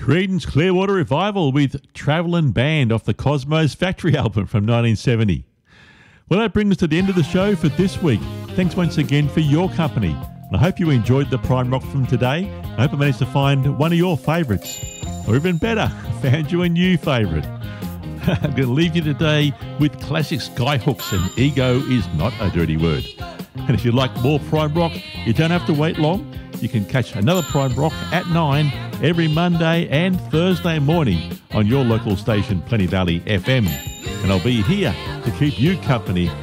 Creedence Clearwater Revival with Travelin' Band off the Cosmos Factory album from 1970. Well, that brings us to the end of the show for this week. Thanks once again for your company. And I hope you enjoyed the Prime Rock from today. I hope I managed to find one of your favourites. Or even better, found you a new favourite. I'm going to leave you today with classic Skyhooks and Ego is not a dirty word. And if you'd like more Prime Rock, you don't have to wait long. You can catch another Prime Rock at 9 every Monday and Thursday morning on your local station, Plenty Valley FM. And I'll be here to keep you company